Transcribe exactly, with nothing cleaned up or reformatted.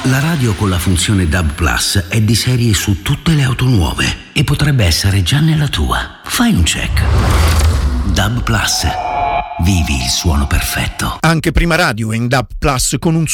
La radio con la funzione D A B Plus è di serie su tutte le auto nuove e potrebbe essere già nella tua. Fai un check. D A B Plus. Vivi il suono perfetto. Anche Prima Radio è in D A B Plus con un